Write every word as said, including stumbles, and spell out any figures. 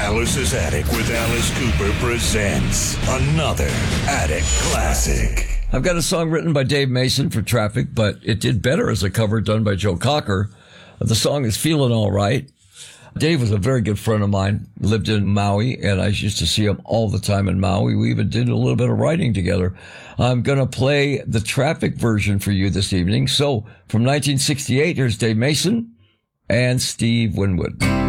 Alice's Attic with Alice Cooper presents another Attic Classic. I've got a song written by Dave Mason for Traffic, but it did better as a cover done by Joe Cocker. The song is Feeling All Right. Dave was a very good friend of mine, lived in Maui, and I used to see him all the time in Maui. We even did a little bit of writing together. I'm going to play the Traffic version for you this evening. So, from nineteen sixty-eight, here's Dave Mason and Steve Winwood.